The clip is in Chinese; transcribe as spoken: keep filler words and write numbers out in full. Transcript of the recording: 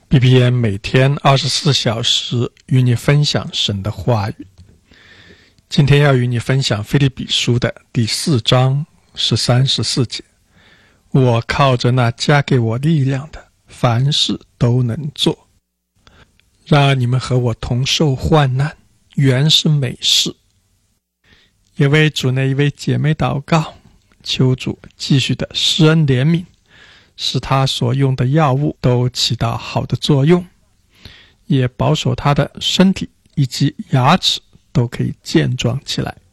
B B N 每天二十四小时与你分享神的话语。今天要与你分享腓立比书的第四章十三、十四节。我靠着那加给我力量的，凡事都能做。然而你们和我同受患难，原是美事。也为主内一位姐妹祷告，求主继续的施恩怜悯，使他所用的药物都起到好的作用，也保守他的身体以及牙齿都可以健壮起来。